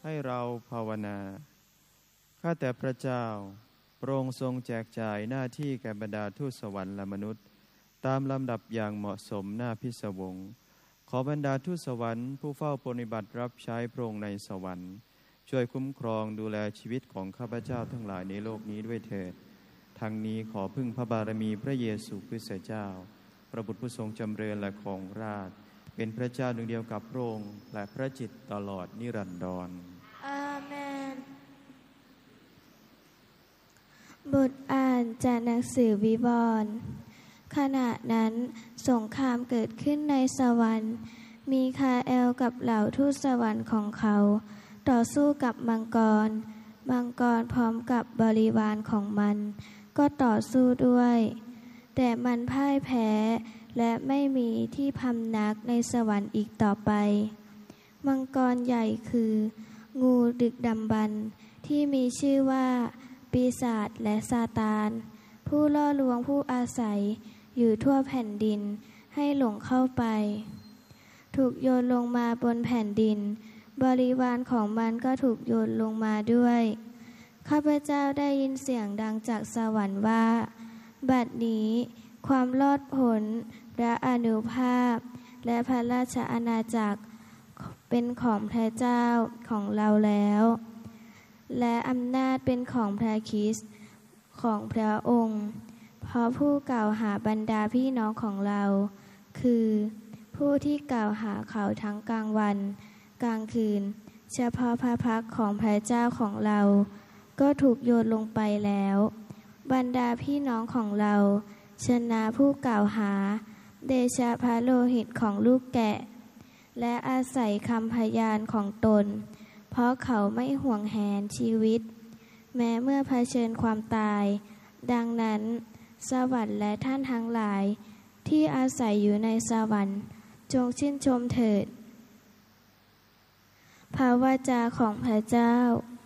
ให้เราภาวนาข้าแต่พระเจ้าพระองค์ทรงแจกจ่ายหน้าที่แก่บรรดาทูตสวรรค์และมนุษย์ตามลำดับอย่างเหมาะสมน่าพิศวงขอบรรดาทูตสวรรค์ผู้เฝ้าปฏิบัติรับใช้พระองค์ในสวรรค์ช่วยคุ้มครองดูแลชีวิตของข้าพเจ้าทั้งหลายในโลกนี้ด้วยเถิดทั้งนี้ขอพึ่งพระบารมีพระเยซูคริสต์เจ้าพระบุตรผู้ทรงจำเริญและครองราชย์เป็นพระเจ้าหนึ่งเดียวกับพระองค์และพระจิตรตลอดนิรันดรอาเมนบทอ่านจากหนังสือวิวรณ์ขณะนั้นสงครามเกิดขึ้นในสวรรค์มีคาเอลกับเหล่าทูตสวรรค์ของเขาต่อสู้กับมังกรพร้อมกับบริวารของมันก็ต่อสู้ด้วยแต่มันพ่ายแพ้และไม่มีที่พำนักในสวรรค์อีกต่อไปมังกรใหญ่คืองูดึกดำบรรพ์ที่มีชื่อว่าปีศาจและซาตานผู้ล่อลวงผู้อาศัยอยู่ทั่วแผ่นดินให้หลงเข้าไปถูกโยนลงมาบนแผ่นดินบริวารของมันก็ถูกโยนลงมาด้วยข้าพเจ้าได้ยินเสียงดังจากสวรรค์ว่าบัดนี้ความรอดพ้นและอานุภาพและพระราชอาณาจักรเป็นของพระเจ้าของเราแล้วและอำนาจเป็นของพระคริสต์ของพระองค์เพราะผู้กล่าวหาบรรดาพี่น้องของเราคือผู้ที่กล่าวหาเขาทั้งกลางวันกลางคืนเฉพาะพระพักตร์ของพระเจ้าของเราก็ถูกโยนลงไปแล้วบรรดาพี่น้องของเราชนะผู้กล่าวหาเดชะพระโลหิตของลูกแกะและอาศัยคำพยานของตนเพราะเขาไม่ห่วงแหนชีวิตแม้เมื่อเผชิญความตายดังนั้นสวรรค์และท่านทั้งหลายที่อาศัยอยู่ในสวรรค์จงชื่นชมเถิดพระวจาของพระเจ้า